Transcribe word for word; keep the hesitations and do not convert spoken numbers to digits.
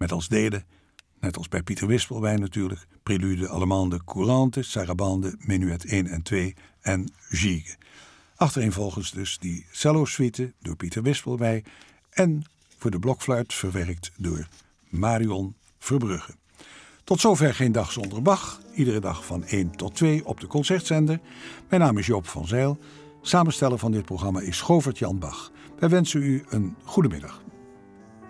Met als delen, net als bij Pieter Wispelwijn natuurlijk, prelude, allemande, courante, sarabande, menuet één en twee en gigue. Achtereenvolgens dus die cello-suite door Pieter Wispelwijn en voor de blokfluit verwerkt door Marion Verbrugge. Tot zover Geen Dag Zonder Bach. Iedere dag van één tot twee op de Concertzender. Mijn naam is Joop van Zijl. Samensteller van dit programma is Govert Jan Bach. Wij wensen u een goede middag.